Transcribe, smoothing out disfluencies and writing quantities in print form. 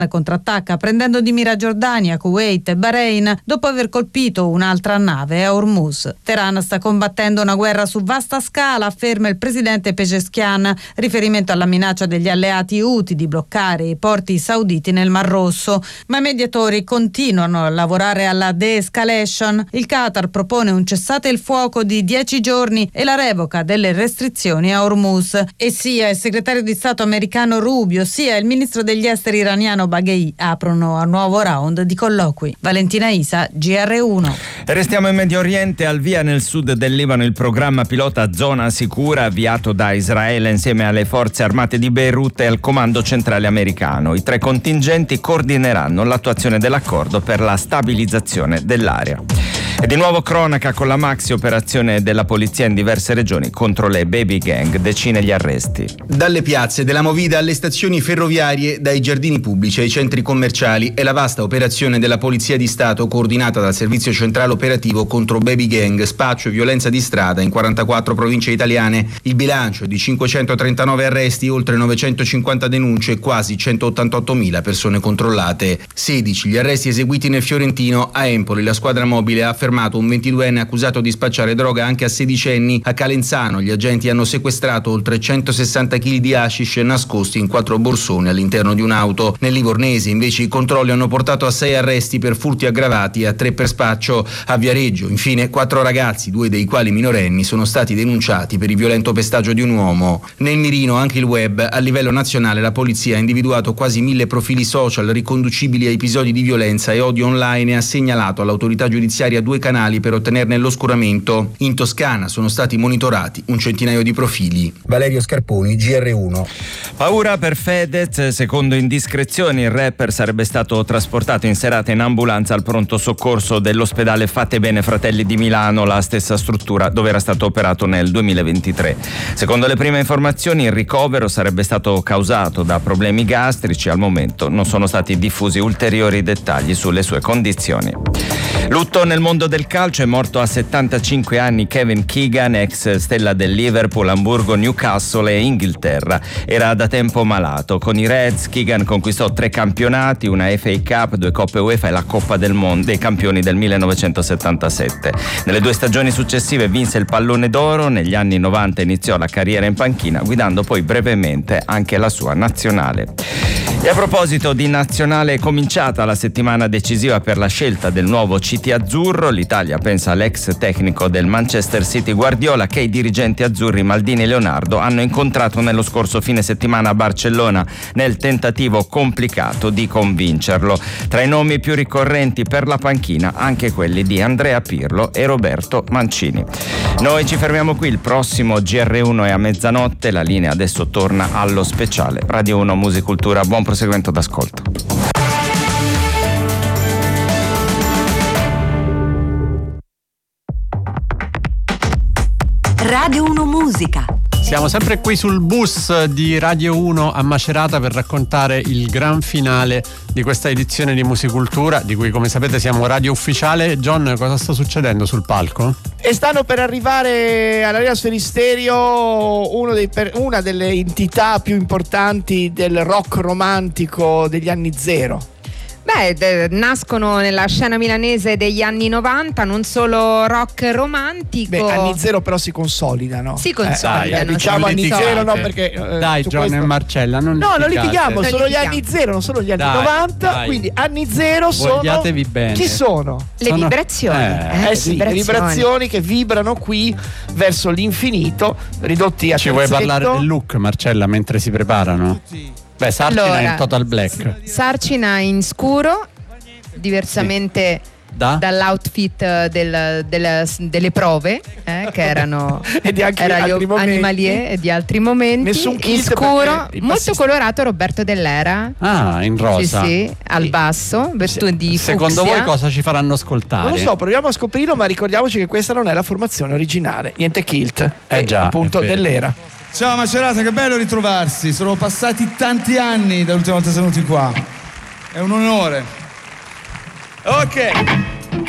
contrattacca prendendo di mira Giordania, Kuwait e Bahrain dopo aver colpito un'altra nave a Hormuz. Teheran sta combattendo una guerra su vasta scala, afferma il presidente Pezeshkian, riferimento alla minaccia degli alleati Houthi di bloccare i porti sauditi nel Mar Rosso, ma i mediatori continuano a lavorare alla de-escalation. Il Qatar propone un cessate il fuoco di 10 giorni e la revoca delle restrizioni a Hormuz. E sia il segretario di Stato americano Rubio sia il ministro degli esteri iraniano Baghei aprono a nuovo round di colloqui. Valentina Isa, GR1. Restiamo in Medio Oriente. Al via nel sud del Libano il programma pilota Zona Sicura avviato da Israele insieme alle forze armate di Beirut e al comando centrale americano. I 3 contingenti coordineranno l'attuazione dell'accordo per la stabilizzazione dell'area. E di nuovo cronaca con la maxi operazione della polizia in diverse regioni contro le baby gang, decine gli arresti. Dalle piazze della Movida alle stazioni ferroviarie, dai giardini pubblici ai centri commerciali, è la vasta operazione della Polizia di Stato coordinata dal Servizio Centrale Operativo contro baby gang, spaccio e violenza di strada in 44 province italiane. Il bilancio è di 539 arresti, oltre 950 denunce e quasi 188.000 persone controllate. 16 gli arresti eseguiti nel Fiorentino. A Empoli la squadra mobile ha fermato un 22enne accusato di spacciare droga anche a 16enni. A Calenzano gli agenti hanno sequestrato oltre 160 kg di hashish nascosti in 4 borsoni all'interno di un'auto. Nel Livornese invece i controlli hanno portato a 6 arresti per furti aggravati e a 3 per spaccio. A Viareggio infine 4 ragazzi, 2 dei quali minorenni, sono stati denunciati per il violento pestaggio di un uomo. Nel mirino anche il web. A livello nazionale la polizia ha individuato quasi 1000 profili social riconducibili a episodi di violenza e odio online e ha segnalato all'autorità giudiziaria 2 canali per ottenerne l'oscuramento. In Toscana sono stati monitorati un centinaio di profili. Valerio Scarponi, GR1. Paura per Fedez. Secondo indiscrezioni il rapper sarebbe stato trasportato in serata in ambulanza al pronto soccorso dell'ospedale Fate Bene Fratelli di Milano, la stessa struttura dove era stato operato nel 2023. Secondo le prime informazioni il ricovero sarebbe stato causato da problemi gastrici. Al momento non sono stati diffusi ulteriori dettagli sulle sue condizioni. Lutto nel mondo del calcio. È morto a 75 anni Kevin Keegan, ex stella del Liverpool, Hamburgo, Newcastle e Inghilterra. Era da tempo malato. Con i Reds Keegan conquistò 3 campionati, una FA Cup, 2 Coppe UEFA e la Coppa del Mondo dei Campioni del 1977. Nelle 2 stagioni successive vinse il Pallone d'Oro. Negli anni 90 iniziò la carriera in panchina, guidando poi brevemente anche la sua nazionale. E a proposito di nazionale, è cominciata la settimana decisiva per la scelta del nuovo CT azzurro. L'Italia pensa all'ex tecnico del Manchester City Guardiola, che i dirigenti azzurri Maldini e Leonardo hanno incontrato nello scorso fine settimana a Barcellona nel tentativo complicato di convincerlo. Tra i nomi più ricorrenti per la panchina anche quelli di Andrea Pirlo e Roberto Mancini. Noi ci fermiamo qui, il prossimo GR1 è a mezzanotte, la linea adesso torna allo speciale. Radio 1 Musicultura, buon proseguimento d'ascolto. Radio 1 Musica. Siamo sempre qui sul bus di Radio 1 a Macerata per raccontare il gran finale di questa edizione di Musicultura, di cui come sapete siamo radio ufficiale. John, cosa sta succedendo sul palco? E stanno per arrivare all'Arena Sferisterio una delle entità più importanti del rock romantico degli anni zero. Beh, nascono nella scena milanese degli anni 90, non solo rock romantico. Beh, anni zero però si consolidano. Si consolidano. Diciamo anni zero, no, perché dai, John questo... e Marcella, non litighiamo, sono gli anni zero, non sono gli anni 90, dai. Quindi anni zero sono... Vogliatevi bene. Chi sono? Le vibrazioni. Sì, le vibrazioni che vibrano qui verso l'infinito, ridotti a Ci vuoi parlare del look, Marcella, mentre si preparano? Beh, Sarcina in total black. Sarcina in scuro, diversamente dall'outfit delle prove, che erano e di anche altri Animalier e di altri momenti. In scuro, molto colorato Roberto Dell'Era. Ah, in rosa. Sì, al basso, vestito di fucsia. Secondo voi cosa ci faranno ascoltare? Non lo so, proviamo a scoprirlo, ma ricordiamoci che questa non è la formazione originale. Niente Kilt, già, appunto Dell'Era. Ciao Macerata, che bello ritrovarsi. Sono passati tanti anni dall'ultima volta che siamo venuti qua. È un onore. Ok.